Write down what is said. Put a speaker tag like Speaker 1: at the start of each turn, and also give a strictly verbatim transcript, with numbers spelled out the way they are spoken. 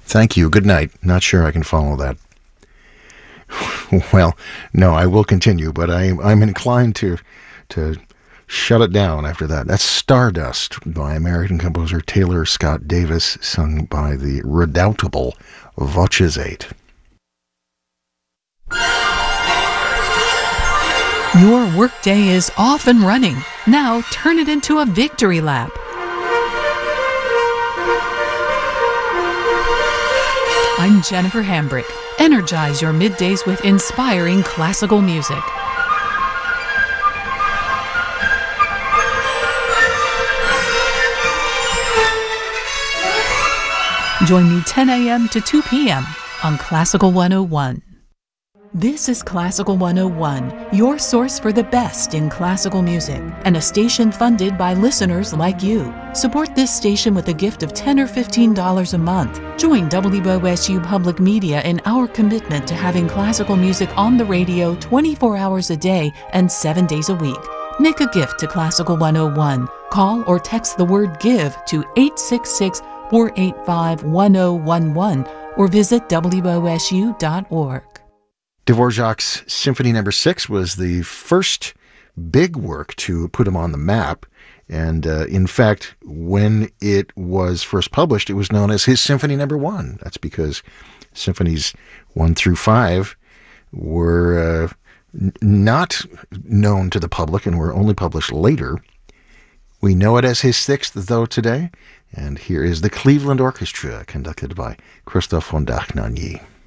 Speaker 1: Thank you. Good night. Not sure I can follow that. Well, no, I will continue, but I, I'm inclined to to shut it down after that. That's Stardust by American composer Taylor Scott Davis, sung by the redoubtable Voces eight.
Speaker 2: Your workday is off and running. Now turn it into a victory lap. I'm Jennifer Hambrick. Energize your middays with inspiring classical music. Join me ten a.m. to two p.m. on Classical one oh one. This is Classical one oh one, your source for the best in classical music, and a station funded by listeners like you. Support this station with a gift of ten dollars or fifteen dollars a month. Join W O S U Public Media in our commitment to having classical music on the radio twenty-four hours a day and seven days a week. Make a gift to Classical one oh one. Call or text the word GIVE to eight six six, four eight five, one oh one one or visit W O S U dot org.
Speaker 1: Dvorak's Symphony Number Six was the first big work to put him on the map, and uh, in fact, when it was first published, it was known as his Symphony Number One. That's because symphonies one through five were uh, n- not known to the public and were only published later. We know it as his sixth, though, today, and here is the Cleveland Orchestra, conducted by Christophe von Dach-Nagny.